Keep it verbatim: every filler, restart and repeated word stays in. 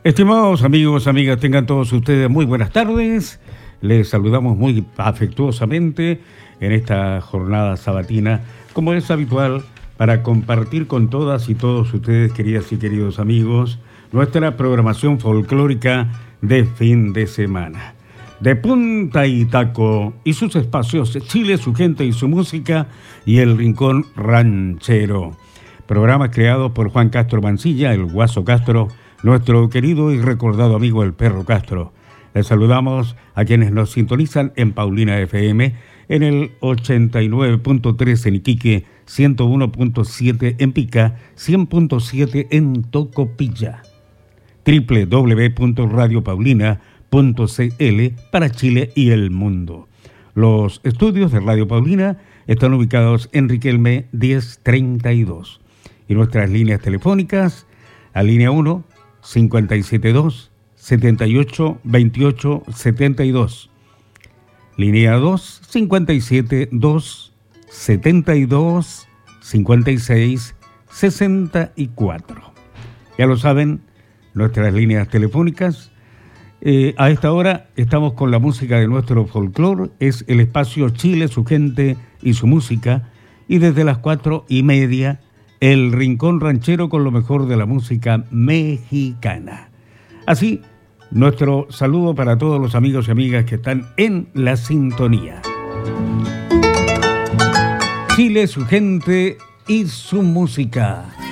Estimados amigos, amigas, tengan todos ustedes muy buenas tardes. Les saludamos muy afectuosamente en esta jornada sabatina, como es habitual, para compartir con todas y todos ustedes, queridas y queridos amigos, nuestra programación folclórica de fin de semana. De punta y taco y sus espacios, Chile, su gente y su música, y el Rincón Ranchero. Programa creado por Juan Castro Mancilla, el Guaso Castro, nuestro querido y recordado amigo el Perro Castro. Les saludamos a quienes nos sintonizan en Paulina F M, en el ochenta y nueve punto tres en Iquique, ciento uno punto siete en Pica, cien punto siete en Tocopilla. doble u doble u doble u punto radio paulina punto c l para Chile y el mundo. Los estudios de Radio Paulina están ubicados en Riquelme diez treinta y dos. Y nuestras líneas telefónicas, a línea uno, cincuenta y siete dos, setenta y ocho, veintiocho, setenta y dos. Línea dos, cincuenta y siete dos, setenta y dos, cincuenta y seis, sesenta y cuatro. Ya lo saben, nuestras líneas telefónicas. Eh, a esta hora estamos con la música de nuestro folclore. Es el espacio Chile, su gente y su música. Y desde las cuatro y media, el Rincón Ranchero con lo mejor de la música mexicana. Así, nuestro saludo para todos los amigos y amigas que están en la sintonía. Chile, su gente y su música.